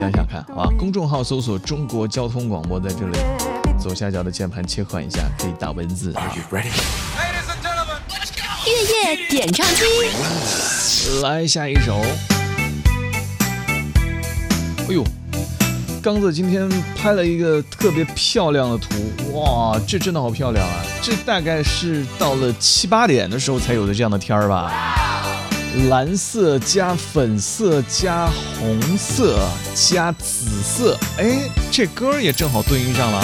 想想看啊，公众号搜索中国交通广播，在这里左下角的键盘切换一下，可以打文字。 月夜点唱机， 来下一首。哎呦，刚子今天拍了一个特别漂亮的图，哇，这真的好漂亮啊！这大概是到了7、8点的时候才有的这样的天儿吧。蓝色加粉色加红色加紫色，哎，这歌也正好对应上了。